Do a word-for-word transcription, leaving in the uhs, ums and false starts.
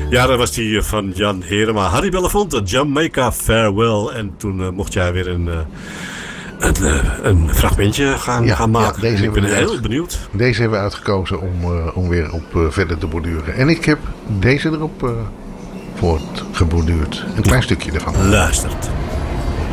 Ja, dat was die van Jan Herema. Harry Belafonte, Jamaica Farewell. En toen uh, mocht jij weer een, uh, een, uh, een fragmentje gaan, ja, gaan maken. Ja, deze ik ben heel uit, benieuwd. Deze hebben we uitgekozen om, uh, om weer op uh, verder te borduren. En ik heb deze erop uh, voor geborduurd. Een klein stukje ervan. Luistert.